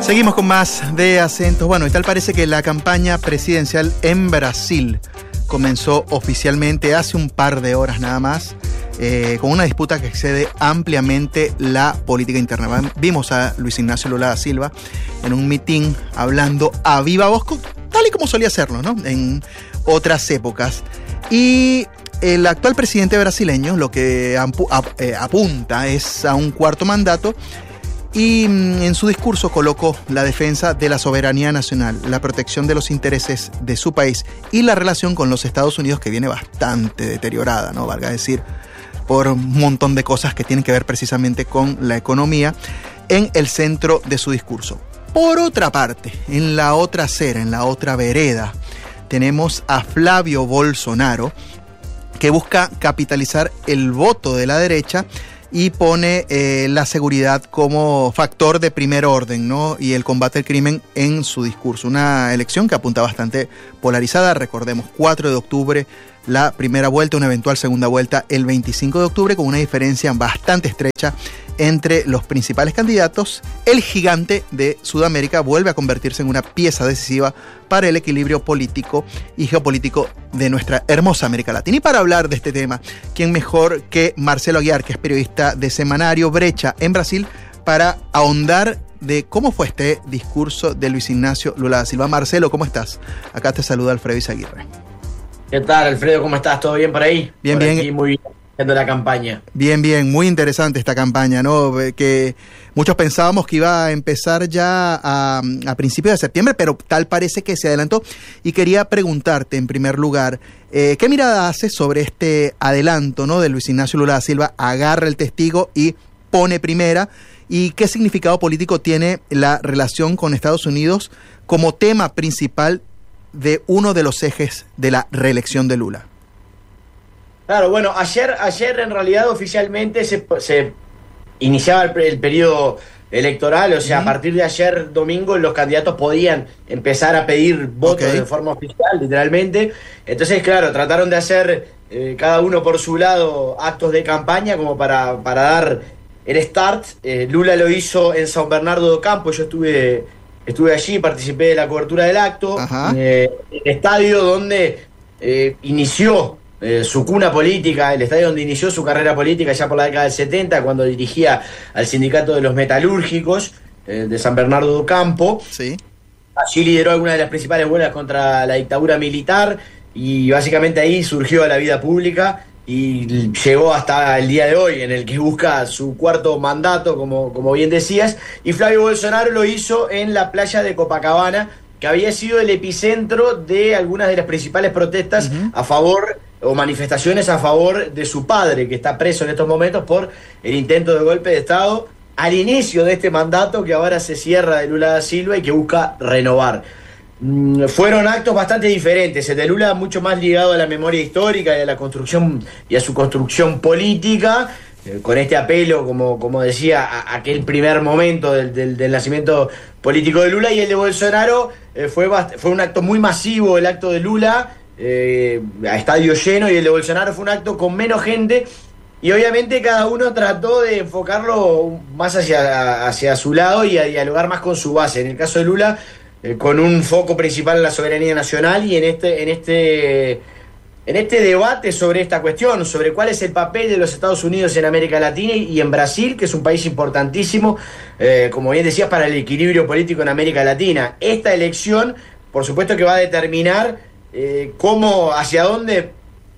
Seguimos con más de Acentos. Bueno, y tal parece que la campaña presidencial en Brasil comenzó oficialmente hace un par de horas nada más, con una disputa que excede ampliamente la política interna. Vimos a Luis Ignacio Lula da Silva en un mitin hablando a viva voz, tal y como solía hacerlo, ¿no?, en otras épocas. Y el actual presidente brasileño lo que apunta es a un cuarto mandato. Y en su discurso colocó la defensa de la soberanía nacional, la protección de los intereses de su país y la relación con los Estados Unidos, que viene bastante deteriorada, ¿no?, valga decir, por un montón de cosas que tienen que ver precisamente con la economía, en el centro de su discurso. Por otra parte, en la otra acera, en la otra vereda, tenemos a Flavio Bolsonaro, que busca capitalizar el voto de la derecha y pone la seguridad como factor de primer orden, ¿no?, y el combate al crimen en su discurso. Una elección que apunta bastante polarizada. Recordemos, 4 de octubre la primera vuelta, una eventual segunda vuelta el 25 de octubre, con una diferencia bastante estrecha entre los principales candidatos. El gigante de Sudamérica vuelve a convertirse en una pieza decisiva para el equilibrio político y geopolítico de nuestra hermosa América Latina. Y para hablar de este tema, ¿quién mejor que Marcelo Aguiar, que es periodista de Semanario Brecha en Brasil, para ahondar de cómo fue este discurso de Luis Ignacio Lula da Silva? Marcelo, ¿cómo estás? Acá te saluda Alfredo Izaguirre. ¿Qué tal, Alfredo? ¿Cómo estás? ¿Todo bien por ahí? Bien, por bien. Aquí muy bien, haciendo la campaña. Bien, bien. Muy interesante esta campaña, ¿no? Que muchos pensábamos que iba a empezar ya a principios de septiembre, pero tal parece que se adelantó. Y quería preguntarte, en primer lugar, ¿qué mirada haces sobre este adelanto, ¿no?, de Luis Ignacio Lula da Silva? Agarra el testigo y pone primera. ¿Y qué significado político tiene la relación con Estados Unidos como tema principal de uno de los ejes de la reelección de Lula? Claro, bueno, ayer en realidad oficialmente se iniciaba el periodo electoral, o sea, a partir de ayer domingo los candidatos podían empezar a pedir votos de forma oficial, literalmente. Entonces, claro, trataron de hacer cada uno por su lado actos de campaña como para dar el start. Lula lo hizo en San Bernardo do Campo. Yo estuve allí, participé de la cobertura del acto, el estadio donde inició su cuna política, el estadio donde inició su carrera política ya por la década del 70, cuando dirigía al sindicato de los metalúrgicos de San Bernardo do Campo. Sí. Allí lideró algunas de las principales huelgas contra la dictadura militar y básicamente ahí surgió a la vida pública y llegó hasta el día de hoy, en el que busca su cuarto mandato, como bien decías. Y Flavio Bolsonaro lo hizo en la playa de Copacabana, que había sido el epicentro de algunas de las principales protestas a favor, o manifestaciones a favor de su padre, que está preso en estos momentos por el intento de golpe de Estado al inicio de este mandato que ahora se cierra de Lula da Silva y que busca renovar. Fueron actos bastante diferentes. El de Lula mucho más ligado a la memoria histórica y a la construcción y a su construcción política, con este apelo, como decía, a aquel primer momento del nacimiento político de Lula. Y el de Bolsonaro fue un acto muy masivo, el acto de Lula, a estadio lleno, y el de Bolsonaro fue un acto con menos gente. Y obviamente cada uno trató de enfocarlo más hacia su lado y a dialogar más con su base. En el caso de Lula, con un foco principal en la soberanía nacional y en este debate sobre esta cuestión, sobre cuál es el papel de los Estados Unidos en América Latina y en Brasil, que es un país importantísimo, como bien decías, para el equilibrio político en América Latina. Esta elección, por supuesto que va a determinar hacia dónde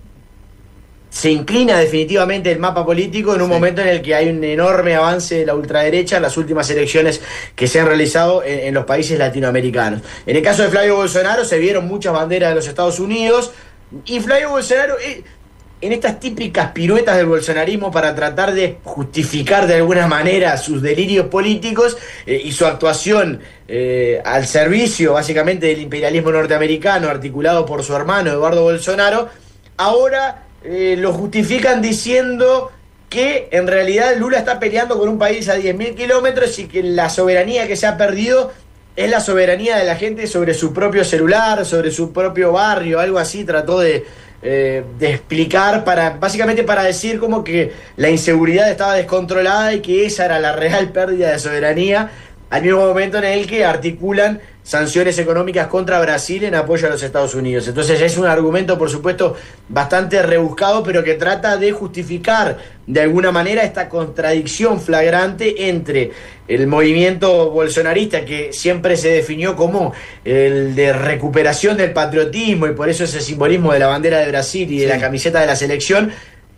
se inclina definitivamente el mapa político en un momento en el que hay un enorme avance de la ultraderecha en las últimas elecciones que se han realizado en los países latinoamericanos. En el caso de Flavio Bolsonaro se vieron muchas banderas de los Estados Unidos, y Flavio Bolsonaro, en estas típicas piruetas del bolsonarismo para tratar de justificar de alguna manera sus delirios políticos y su actuación al servicio básicamente del imperialismo norteamericano articulado por su hermano Eduardo Bolsonaro, ahora lo justifican diciendo que en realidad Lula está peleando con un país a 10.000 kilómetros y que la soberanía que se ha perdido es la soberanía de la gente sobre su propio celular, sobre su propio barrio, algo así trató de explicar, básicamente para decir como que la inseguridad estaba descontrolada y que esa era la real pérdida de soberanía al mismo momento en el que articulan sanciones económicas contra Brasil en apoyo a los Estados Unidos. Entonces es un argumento, por supuesto, bastante rebuscado, pero que trata de justificar de alguna manera esta contradicción flagrante entre el movimiento bolsonarista, que siempre se definió como el de recuperación del patriotismo, y por eso ese simbolismo de la bandera de Brasil y de la camiseta de la selección,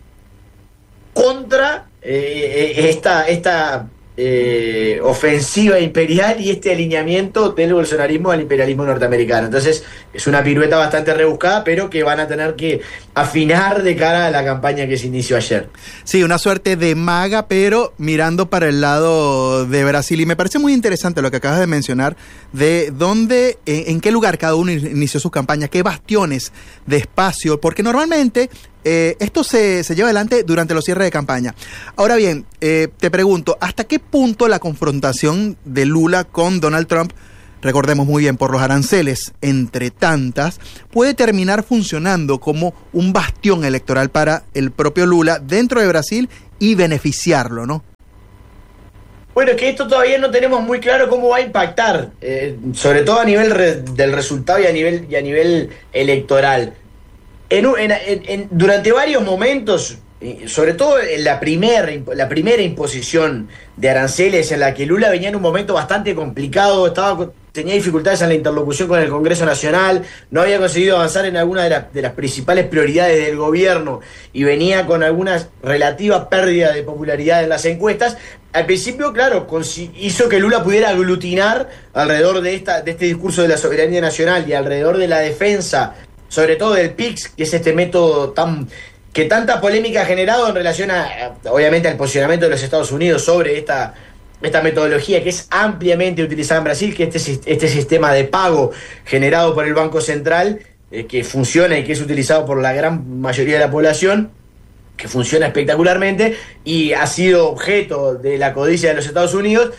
contra esta ofensiva imperial y este alineamiento del bolsonarismo al imperialismo norteamericano. Entonces es una pirueta bastante rebuscada, pero que van a tener que afinar de cara a la campaña que se inició ayer. Sí, una suerte de maga, pero mirando para el lado de Brasil. Y me parece muy interesante lo que acabas de mencionar, de dónde, en qué lugar cada uno inició su campaña, qué bastiones de espacio, porque normalmente esto se lleva adelante durante los cierres de campaña. Ahora bien, te pregunto, ¿hasta qué punto la confrontación de Lula con Donald Trump, recordemos muy bien, por los aranceles, entre tantas, puede terminar funcionando como un bastión electoral para el propio Lula dentro de Brasil y beneficiarlo, ¿no? Bueno, es que esto todavía no tenemos muy claro cómo va a impactar, sobre todo a nivel del resultado y a nivel electoral. Durante varios momentos, sobre todo en la primera imposición de aranceles, en la que Lula venía en un momento bastante complicado, tenía dificultades en la interlocución con el Congreso Nacional, no había conseguido avanzar en alguna de las principales prioridades del gobierno y venía con alguna relativa pérdida de popularidad en las encuestas. Al principio, claro, hizo que Lula pudiera aglutinar alrededor de este discurso de la soberanía nacional y alrededor de la defensa, sobre todo del PIX, que es este método que tanta polémica ha generado en relación obviamente, al posicionamiento de los Estados Unidos sobre esta metodología que es ampliamente utilizada en Brasil, que este sistema de pago generado por el Banco Central, que funciona y que es utilizado por la gran mayoría de la población, que funciona espectacularmente y ha sido objeto de la codicia de los Estados Unidos,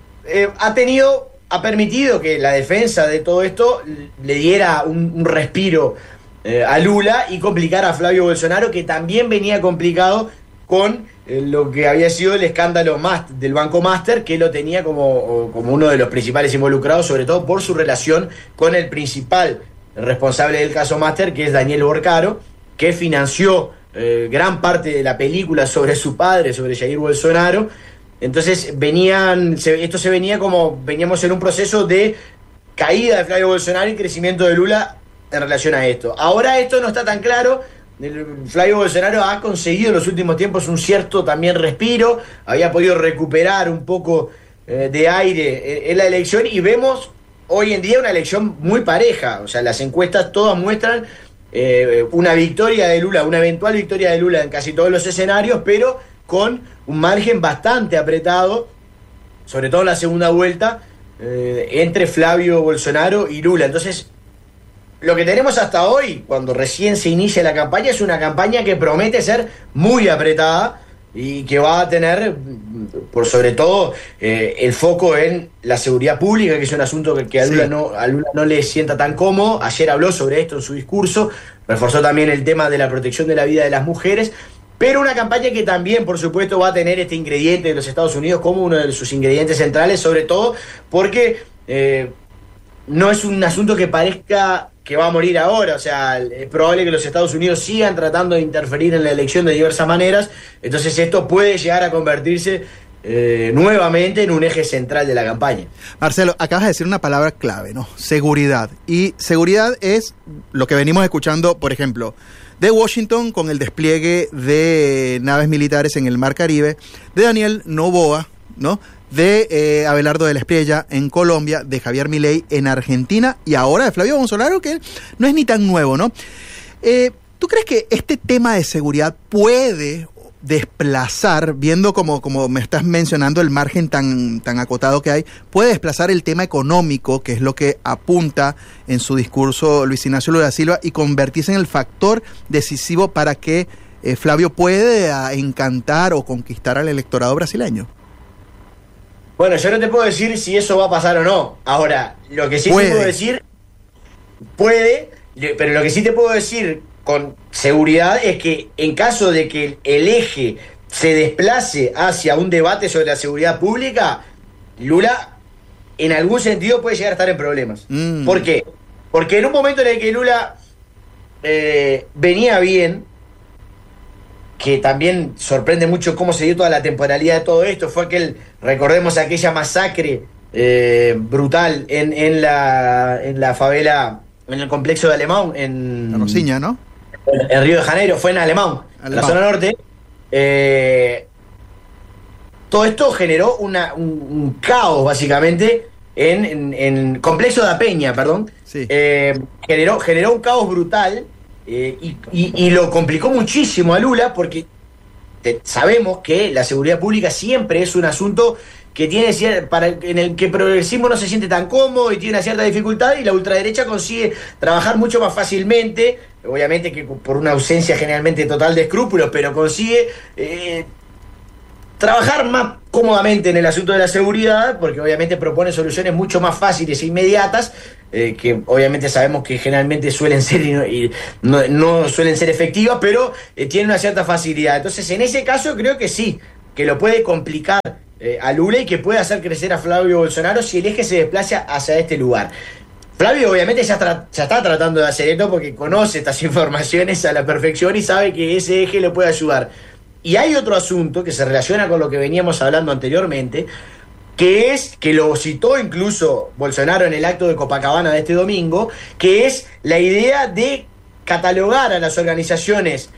ha permitido que la defensa de todo esto le diera un respiro a Lula y complicara a Flavio Bolsonaro, que también venía complicado con lo que había sido el escándalo del Banco Master, que lo tenía como uno de los principales involucrados, sobre todo por su relación con el principal responsable del caso Master, que es Daniel Borcaro, que financió gran parte de la película sobre su padre, sobre Jair Bolsonaro. Entonces veníamos en un proceso de caída de Flavio Bolsonaro y crecimiento de Lula en relación a esto. Ahora esto no está tan claro. Flavio Bolsonaro ha conseguido en los últimos tiempos un cierto también respiro, había podido recuperar un poco de aire en la elección, y vemos hoy en día una elección muy pareja. O sea, las encuestas todas muestran una victoria de Lula, una eventual victoria de Lula en casi todos los escenarios, pero con un margen bastante apretado, sobre todo en la segunda vuelta, entre Flavio Bolsonaro y Lula. Entonces, lo que tenemos hasta hoy, cuando recién se inicia la campaña, es una campaña que promete ser muy apretada y que va a tener, por sobre todo, el foco en la seguridad pública, que es un asunto que a Lula no le sienta tan cómodo. Ayer habló sobre esto en su discurso, reforzó también el tema de la protección de la vida de las mujeres, pero una campaña que también, por supuesto, va a tener este ingrediente de los Estados Unidos como uno de sus ingredientes centrales, sobre todo porque no es un asunto que parezca que va a morir ahora. O sea, es probable que los Estados Unidos sigan tratando de interferir en la elección de diversas maneras. Entonces esto puede llegar a convertirse nuevamente en un eje central de la campaña. Marcelo, acabas de decir una palabra clave, ¿no? Seguridad. Y seguridad es lo que venimos escuchando, por ejemplo, de Washington con el despliegue de naves militares en el Mar Caribe, de Daniel Noboa, ¿no?, de Abelardo de la Espriella en Colombia, de Javier Milei en Argentina y ahora de Flavio Bolsonaro, que no es ni tan nuevo, ¿no? ¿Tú crees que este tema de seguridad puede desplazar, viendo como me estás mencionando el margen tan acotado que hay, puede desplazar el tema económico, que es lo que apunta en su discurso Luis Ignacio Lula da Silva, y convertirse en el factor decisivo para que Flavio pueda encantar o conquistar al electorado brasileño? Bueno, yo no te puedo decir si eso va a pasar o no. Ahora, lo que sí te puedo decir, pero lo que sí te puedo decir con seguridad es que en caso de que el eje se desplace hacia un debate sobre la seguridad pública, Lula en algún sentido puede llegar a estar en problemas. ¿Por qué? Porque en un momento en el que Lula venía bien, que también sorprende mucho cómo se dio toda la temporalidad de todo esto, fue recordemos aquella masacre brutal en la favela, en el complejo de Alemão, en Rosiña, ¿no? En Río de Janeiro, fue en Alemão, en la zona norte. Todo esto generó un caos, básicamente, en Complexo da Peña, perdón. Sí. Generó un caos brutal y lo complicó muchísimo a Lula, porque sabemos que la seguridad pública siempre es un asunto que tiene en el que el progresismo no se siente tan cómodo y tiene una cierta dificultad, y la ultraderecha consigue trabajar mucho más fácilmente, obviamente que por una ausencia generalmente total de escrúpulos, pero consigue trabajar más cómodamente en el asunto de la seguridad, porque obviamente propone soluciones mucho más fáciles e inmediatas, que obviamente sabemos que generalmente suelen ser y no suelen ser efectivas, pero tienen una cierta facilidad. Entonces, en ese caso creo que sí, que lo puede complicar a Lula y que puede hacer crecer a Flavio Bolsonaro si el eje se desplaza hacia este lugar. Flavio obviamente ya está tratando de hacer esto porque conoce estas informaciones a la perfección y sabe que ese eje le puede ayudar. Y hay otro asunto que se relaciona con lo que veníamos hablando anteriormente, que es, que lo citó incluso Bolsonaro en el acto de Copacabana de este domingo, que es la idea de catalogar a las organizaciones,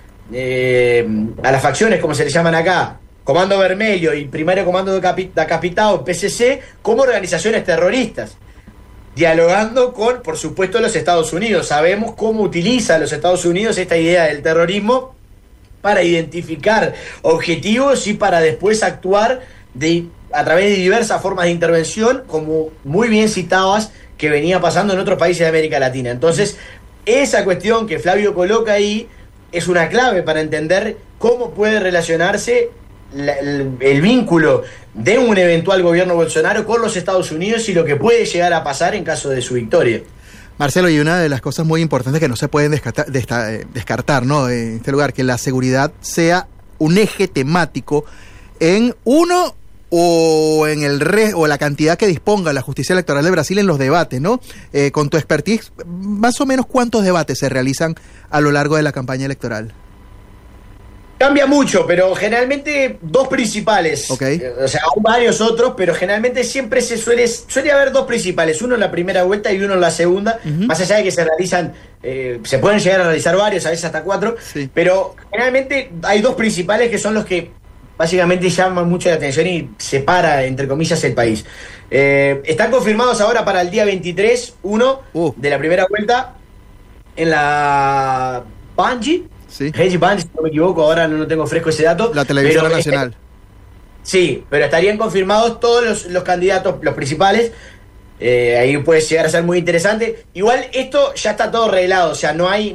a las facciones como se les llaman acá, Comando Vermelho y Primario Comando da Capital, PCC, como organizaciones terroristas, dialogando con, por supuesto, los Estados Unidos. Sabemos cómo utiliza los Estados Unidos esta idea del terrorismo para identificar objetivos y para después actuar a través de diversas formas de intervención, como muy bien citabas, que venía pasando en otros países de América Latina. Entonces, esa cuestión que Flavio coloca ahí es una clave para entender cómo puede relacionarse el vínculo de un eventual gobierno Bolsonaro con los Estados Unidos y lo que puede llegar a pasar en caso de su victoria. Marcelo, y una de las cosas muy importantes que no se pueden descartar, ¿no?, en este lugar, que la seguridad sea un eje temático en uno o en o la cantidad que disponga la justicia electoral de Brasil en los debates, ¿no? Con tu expertise, más o menos, ¿cuántos debates se realizan a lo largo de la campaña electoral? Cambia mucho, pero generalmente dos principales. Okay. O sea, hay varios otros, pero generalmente siempre suele haber dos principales. Uno en la primera vuelta y uno en la segunda. Más allá de que se realizan, se pueden llegar a realizar varios, a veces hasta 4. Sí. Pero generalmente hay dos principales que son los que básicamente llaman mucho la atención y separa, entre comillas, el país. Están confirmados ahora para el día 23, de la primera vuelta, en la Banji. Sí. Regi Band, si no me equivoco, ahora no tengo fresco ese dato. La televisión nacional. Sí, pero estarían confirmados todos los candidatos, los principales. Ahí puede llegar a ser muy interesante. Igual esto ya está todo arreglado, o sea, no hay...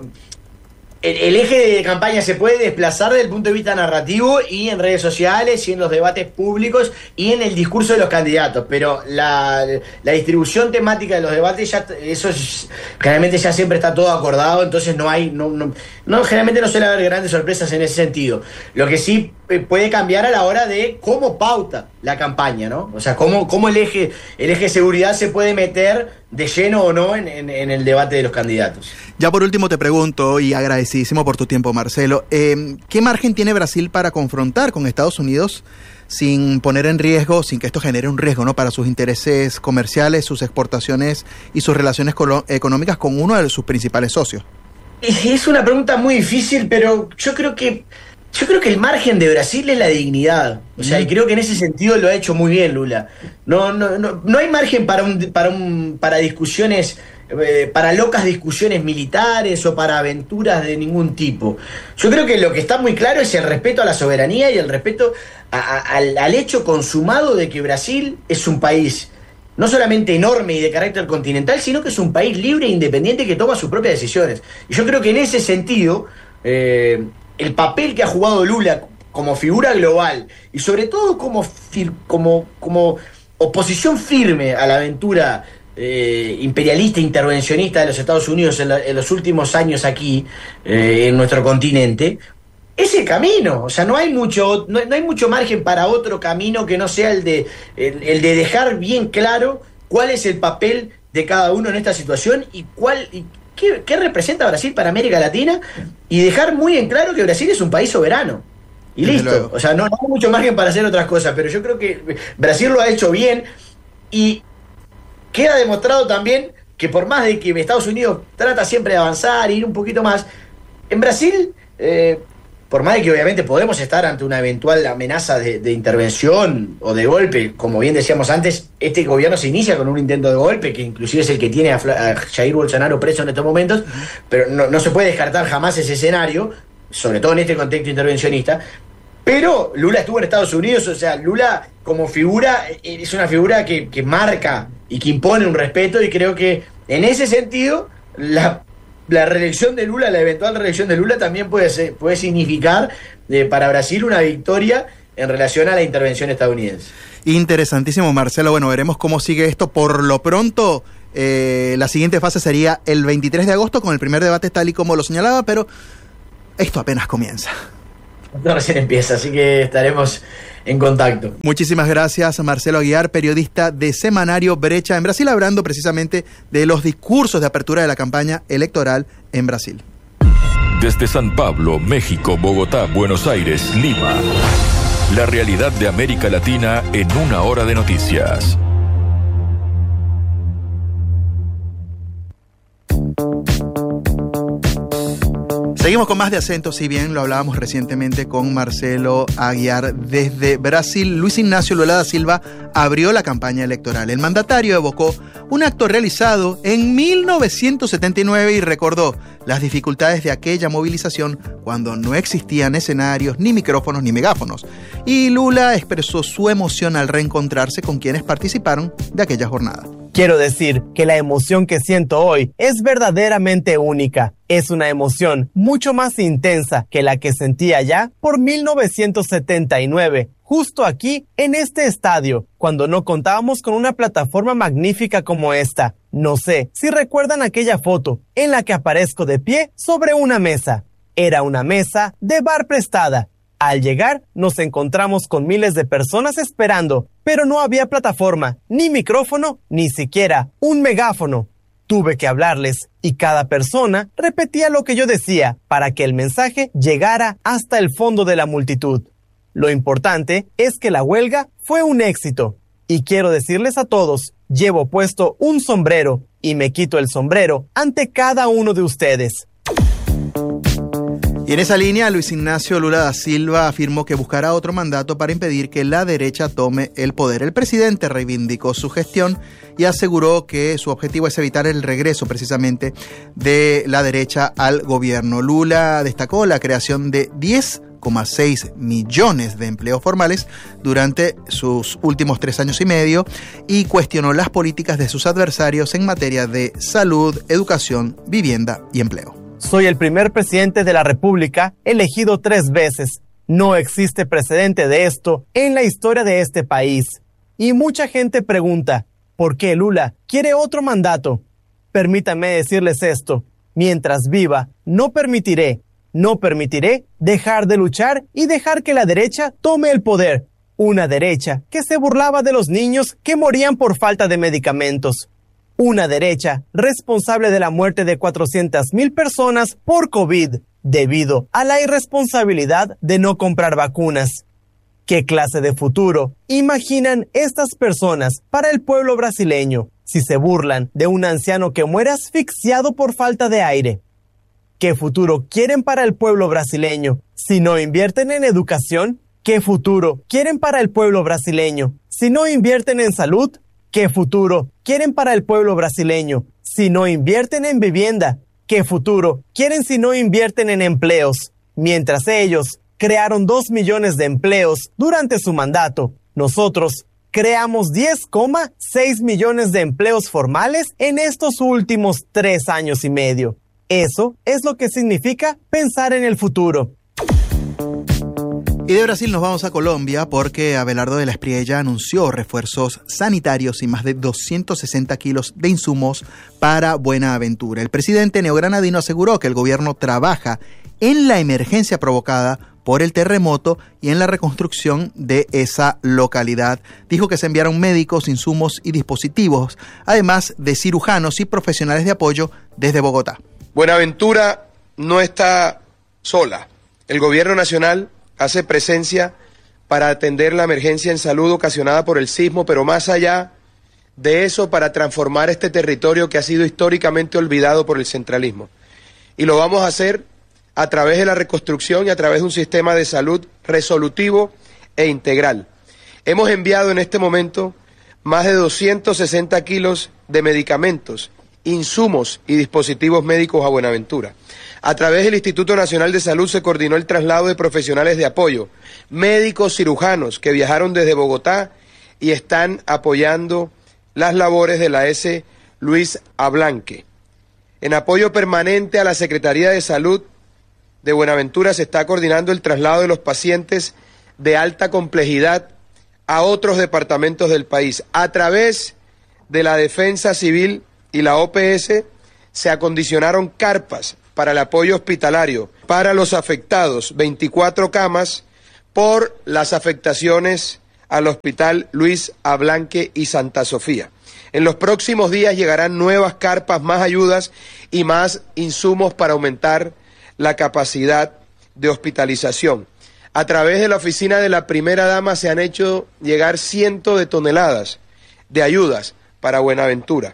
El eje de campaña se puede desplazar desde el punto de vista narrativo y en redes sociales y en los debates públicos y en el discurso de los candidatos, pero la distribución temática de los debates, generalmente ya siempre está todo acordado, entonces generalmente no suele haber grandes sorpresas en ese sentido. Lo que sí puede cambiar a la hora de cómo pauta la campaña, ¿no? O sea, cómo el eje de seguridad se puede meter de lleno o no en el debate de los candidatos. Ya por último te pregunto, y agradecidísimo por tu tiempo, Marcelo, ¿qué margen tiene Brasil para confrontar con Estados Unidos sin poner en riesgo, sin que esto genere un riesgo, ¿no?, para sus intereses comerciales, sus exportaciones y sus relaciones económicas con uno de sus principales socios? Es una pregunta muy difícil, pero yo creo que el margen de Brasil es la dignidad. O sea, y creo que en ese sentido lo ha hecho muy bien Lula. No hay margen para discusiones, para locas discusiones militares o para aventuras de ningún tipo. Yo creo que lo que está muy claro es el respeto a la soberanía y el respeto al hecho consumado de que Brasil es un país no solamente enorme y de carácter continental, sino que es un país libre e independiente que toma sus propias decisiones. Y yo creo que en ese sentido, el papel que ha jugado Lula como figura global y sobre todo como oposición firme a la aventura imperialista, intervencionista de los Estados Unidos en los últimos años aquí, en nuestro continente, es el camino. O sea, no hay mucho margen para otro camino que no sea el de dejar bien claro cuál es el papel de cada uno en esta situación y qué representa Brasil para América Latina, y dejar muy en claro que Brasil es un país soberano. Y listo. O sea, no hay mucho margen para hacer otras cosas, pero yo creo que Brasil lo ha hecho bien, y queda demostrado también que por más de que Estados Unidos trata siempre de avanzar e ir un poquito más, en Brasil, por más de que obviamente podemos estar ante una eventual amenaza de intervención o de golpe, como bien decíamos antes, este gobierno se inicia con un intento de golpe, que inclusive es el que tiene a Jair Bolsonaro preso en estos momentos, pero no se puede descartar jamás ese escenario, sobre todo en este contexto intervencionista. Pero Lula estuvo en Estados Unidos, o sea, Lula como figura es una figura que marca y que impone un respeto, y creo que en ese sentido la reelección de Lula, la eventual reelección de Lula también puede significar para Brasil una victoria en relación a la intervención estadounidense. Interesantísimo, Marcelo. Bueno, veremos cómo sigue esto. Por lo pronto, la siguiente fase sería el 23 de agosto con el primer debate tal y como lo señalaba, pero esto apenas comienza. Esto recién empieza, así que estaremos en contacto. Muchísimas gracias, Marcelo Aguiar, periodista de Semanario Brecha en Brasil, hablando precisamente de los discursos de apertura de la campaña electoral en Brasil. Desde San Pablo, México, Bogotá, Buenos Aires, Lima. La realidad de América Latina en una hora de noticias. Seguimos con más de Acento, si bien lo hablábamos recientemente con Marcelo Aguiar desde Brasil. Luis Ignacio Lula da Silva abrió la campaña electoral. El mandatario evocó un acto realizado en 1979 y recordó las dificultades de aquella movilización cuando no existían escenarios, ni micrófonos, ni megáfonos. Y Lula expresó su emoción al reencontrarse con quienes participaron de aquella jornada. Quiero decir que la emoción que siento hoy es verdaderamente única. Es una emoción mucho más intensa que la que sentí allá por 1979, justo aquí en este estadio, cuando no contábamos con una plataforma magnífica como esta. No sé si recuerdan aquella foto en la que aparezco de pie sobre una mesa. Era una mesa de bar prestada. Al llegar, nos encontramos con miles de personas esperando, pero no había plataforma, ni micrófono, ni siquiera un megáfono. Tuve que hablarles, y cada persona repetía lo que yo decía para que el mensaje llegara hasta el fondo de la multitud. Lo importante es que la huelga fue un éxito. Y quiero decirles a todos, llevo puesto un sombrero, y me quito el sombrero ante cada uno de ustedes. Y en esa línea, Luis Ignacio Lula da Silva afirmó que buscará otro mandato para impedir que la derecha tome el poder. El presidente reivindicó su gestión y aseguró que su objetivo es evitar el regreso precisamente de la derecha al gobierno. Lula destacó la creación de 10,6 millones de empleos formales durante sus últimos 3 años y medio y cuestionó las políticas de sus adversarios en materia de salud, educación, vivienda y empleo. Soy el primer presidente de la República elegido 3 veces. No existe precedente de esto en la historia de este país. Y mucha gente pregunta, ¿por qué Lula quiere otro mandato? Permítanme decirles esto. Mientras viva, no permitiré dejar de luchar y dejar que la derecha tome el poder. Una derecha que se burlaba de los niños que morían por falta de medicamentos. Una derecha responsable de la muerte de 400,000 personas por COVID debido a la irresponsabilidad de no comprar vacunas. ¿Qué clase de futuro imaginan estas personas para el pueblo brasileño si se burlan de un anciano que muere asfixiado por falta de aire? ¿Qué futuro quieren para el pueblo brasileño si no invierten en educación? ¿Qué futuro quieren para el pueblo brasileño si no invierten en salud? ¿Qué futuro quieren para el pueblo brasileño si no invierten en vivienda? ¿Qué futuro quieren si no invierten en empleos? Mientras ellos crearon 2 millones de empleos durante su mandato, nosotros creamos 10,6 millones de empleos formales en estos últimos 3 años y medio. Eso es lo que significa pensar en el futuro. Y de Brasil nos vamos a Colombia porque Abelardo de la Espriella anunció refuerzos sanitarios y más de 260 kilos de insumos para Buenaventura. El presidente neogranadino aseguró que el gobierno trabaja en la emergencia provocada por el terremoto y en la reconstrucción de esa localidad. Dijo que se enviaron médicos, insumos y dispositivos, además de cirujanos y profesionales de apoyo desde Bogotá. Buenaventura no está sola. El gobierno nacional hace presencia para atender la emergencia en salud ocasionada por el sismo, pero más allá de eso, para transformar este territorio que ha sido históricamente olvidado por el centralismo. Y lo vamos a hacer a través de la reconstrucción y a través de un sistema de salud resolutivo e integral. Hemos enviado en este momento más de 260 kilos de medicamentos, insumos y dispositivos médicos a Buenaventura. A través del Instituto Nacional de Salud se coordinó el traslado de profesionales de apoyo, médicos cirujanos que viajaron desde Bogotá y están apoyando las labores de la S. Luis Ablanque. En apoyo permanente a la Secretaría de Salud de Buenaventura se está coordinando el traslado de los pacientes de alta complejidad a otros departamentos del país. A través de la Defensa Civil y la OPS se acondicionaron carpas para el apoyo hospitalario para los afectados, 24 camas por las afectaciones al Hospital Luis Ablanque y Santa Sofía. En los próximos días llegarán nuevas carpas, más ayudas y más insumos para aumentar la capacidad de hospitalización. A través de la oficina de la primera dama se han hecho llegar cientos de toneladas de ayudas para Buenaventura.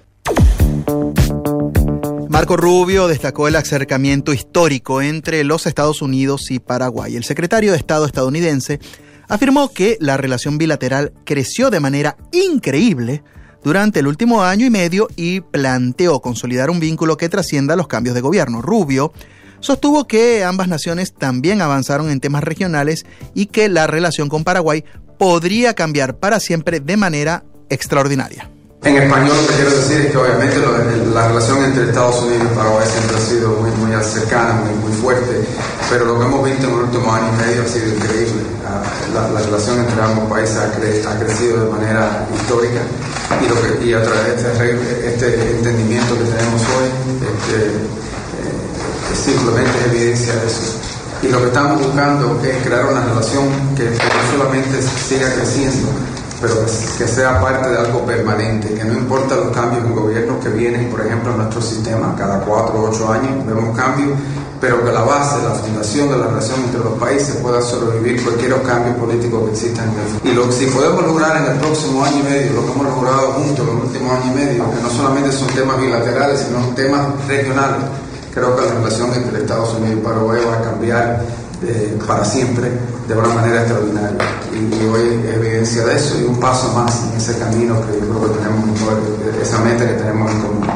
Marco Rubio destacó el acercamiento histórico entre los Estados Unidos y Paraguay. El secretario de Estado estadounidense afirmó que la relación bilateral creció de manera increíble durante el último año y medio y planteó consolidar un vínculo que trascienda los cambios de gobierno. Rubio sostuvo que ambas naciones también avanzaron en temas regionales y que la relación con Paraguay podría cambiar para siempre de manera extraordinaria. En español lo que quiero decir es que obviamente la relación entre Estados Unidos y Paraguay siempre ha sido muy cercana, muy fuerte, pero lo que hemos visto en el último año y medio ha sido increíble. La relación entre ambos países ha crecido de manera histórica y a través de este entendimiento que tenemos hoy, simplemente es evidencia de eso. Y lo que estamos buscando es crear una relación que no solamente siga creciendo, pero que sea parte de algo permanente, que no importa los cambios en gobierno que vienen, por ejemplo, en nuestro sistema, cada 4 o 8 años vemos cambios, pero que la base, la fundación de la relación entre los países pueda sobrevivir cualquier cambio político que exista en el. Si podemos lograr en el próximo año y medio lo que hemos logrado juntos en los últimos años y medio, que no solamente son temas bilaterales, sino temas regionales, creo que la relación entre Estados Unidos y Paraguay va a cambiar para siempre de una manera extraordinaria. Y hoy es evidencia de eso y un paso más en ese camino que yo creo que tenemos, esa meta que tenemos en común.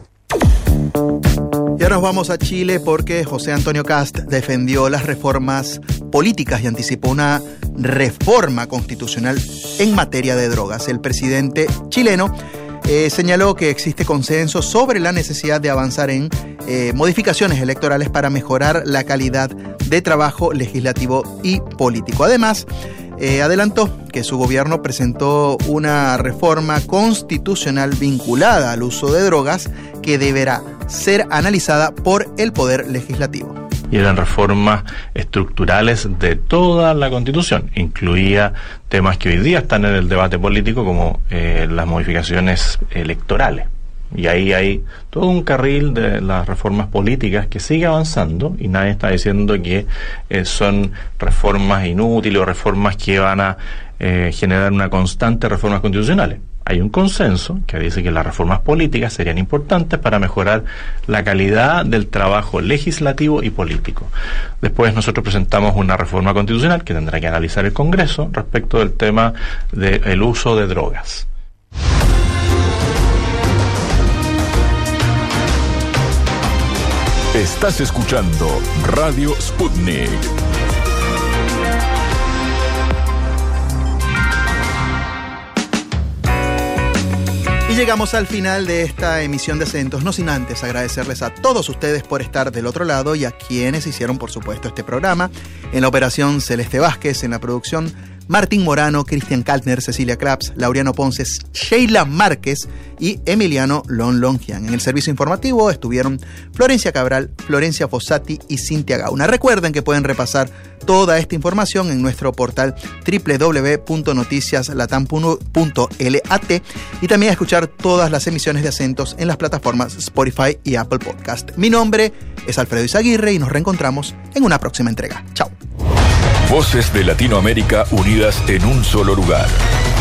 Y ahora nos vamos a Chile porque José Antonio Kast defendió las reformas políticas y anticipó una reforma constitucional en materia de drogas. El presidente chileno señaló que existe consenso sobre la necesidad de avanzar en modificaciones electorales para mejorar la calidad de trabajo legislativo y político. Además, adelantó que su gobierno presentó una reforma constitucional vinculada al uso de drogas que deberá ser analizada por el Poder Legislativo. Y eran reformas estructurales de toda la Constitución. Incluía temas que hoy día están en el debate político, como las modificaciones electorales. Y ahí hay todo un carril de las reformas políticas que sigue avanzando, y nadie está diciendo que son reformas inútiles o reformas que van a generar una constante reformas constitucionales. Hay un consenso que dice que las reformas políticas serían importantes para mejorar la calidad del trabajo legislativo y político. Después nosotros presentamos una reforma constitucional que tendrá que analizar el Congreso respecto del tema del uso de drogas. Estás escuchando Radio Sputnik. Y llegamos al final de esta emisión de Acentos, no sin antes agradecerles a todos ustedes por estar del otro lado y a quienes hicieron, por supuesto, este programa. En la operación, Celeste Vázquez, en la producción, Martín Morano, Cristian Kaltner, Cecilia Claps, Laureano Ponces, Sheila Márquez y Emiliano Longian. En el servicio informativo estuvieron Florencia Cabral, Florencia Fossati y Cintia Gauna. Recuerden que pueden repasar toda esta información en nuestro portal www.noticiaslatam.lat y también escuchar todas las emisiones de Acentos en las plataformas Spotify y Apple Podcast. Mi nombre es Alfredo Izaguirre y nos reencontramos en una próxima entrega. Chao. Voces de Latinoamérica unidas en un solo lugar.